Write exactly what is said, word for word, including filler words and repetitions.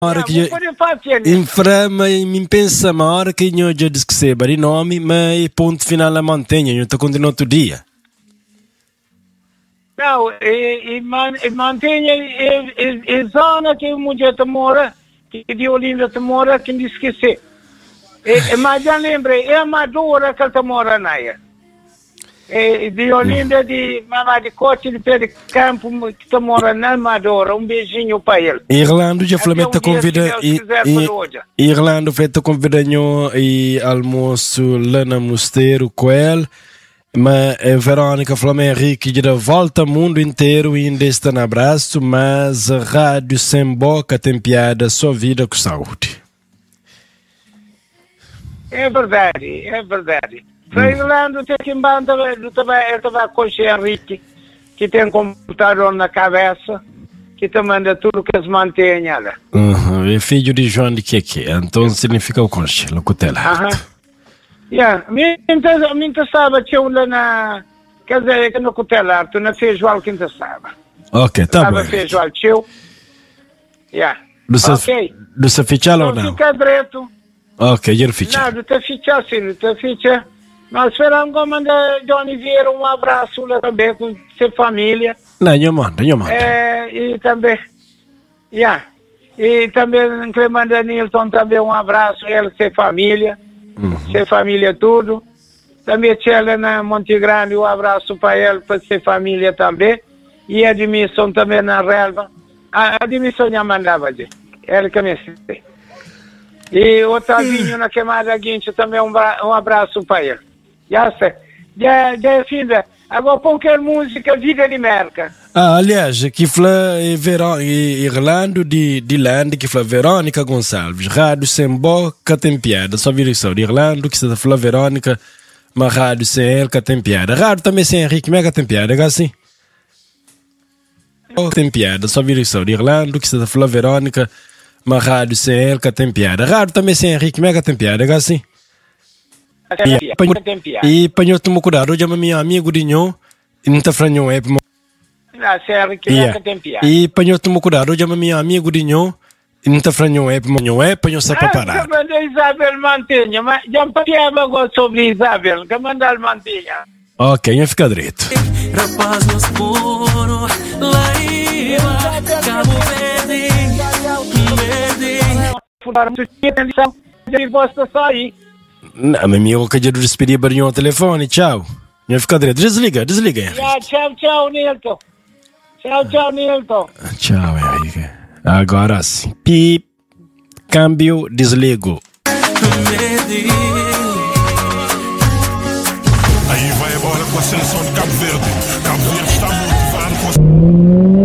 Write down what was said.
hora que inframa e me pensa uma hora que eu já disse que sei de nome, mas ponto final a mantenha, eu estou continuando todo dia. Não, e, e, man, e mantenha a zona que o mulher mora, que de Olinda mora, que não esquecer. E, mas já lembrei, é a Madura que ela mora na área. De Olinda, de mamá de Cote, de pé de campo, que está morando na Madura. Um beijinho para ele. Irlanda já falou que convida. Irlanda feita convida e almoço lá no mosteiro com ele. Mas a Verônica falou que Henrique de volta ao mundo inteiro e ainda está no abraço, mas a rádio sem boca tem piada, só vida com saúde. É verdade, é verdade. Irlanda tem que mandar, eu estava com o Henrique, que tem um computador na cabeça, que te manda tudo que se mantém lá. Uhum. É filho de João de Keke, então significa o conche, o cutela. Aham. Yeah, me interessava que eu lá na, quer dizer, que no cutela, tu na feijoal que interessava. Ok, tá bom. Estava feijoal teu. Yeah. Ok. Do seu fichal ou não? Não fica direito. Ok, eu fichal. Não, do teu fichal sim, do teu fichal. Nós esperamos que manda Johnny Vieira um abraço lá também com sua família. Não, eu mando, eu mando. É, e também, yeah. E também que manda Nilton também um abraço, ele e sua família, uhum. Sua família tudo. Também tinha na Monte Grande um abraço para ele, para sua família também. E a Admissão também na relva. A Admissão já mandava, ele que me sei. E o Otavinho na Queimada Guincho também um, um abraço para ele. Já sei. Já, já é fim da... Agora põe qualquer música, Vida de Merca. Ah, aliás, que fala Irlanda de, de Land, que fala Verônica Gonçalves. Rádio sem boca tem piada. Só vir isso. De Irlanda, que você fala Verônica, mas rádio sem ele que tem piada. Rádio também sem Henrique, mega tem piada, é assim? Tem piada. Só vir isso. De Irlanda, que você fala Verônica, mas rádio sem ele que tem piada. Rádio também sem Henrique, mega tem piada, é assim? E panho tomo cuidado, já meu amigo de nho, não tá franho é para e panho tomo cuidado, já meu amigo de nho, não tá franho é para nho é panho só para parar. Manda Isabel Mantenha, mas já papiava agora sobre Isabel, que manda Mantenha. Ok, eu fico direito. Rapaz no escuro, lá Cabo Verde, Verde. Ele gosta só aí. Não, mas eu quero despedir para o telefone, tchau. Eu fico direito, desliga, desliga. Yeah, tchau, tchau, Nilton. Tchau, tchau, Nilton. Tchau, Henrique. Agora sim. Pip, câmbio, desligo. Aí vai embora com a seleção de Cabo Verde. Cabo Verde está muito